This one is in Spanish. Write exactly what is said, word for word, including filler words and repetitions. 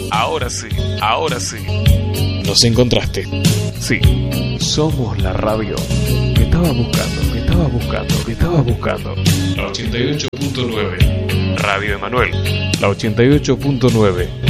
Ahora sí, ahora sí. Nos encontraste. Sí, somos la radio que estabas buscando, que estabas buscando, que estabas buscando. La ochenta y ocho punto nueve. Radio Emanuel, la ochenta y ocho punto nueve.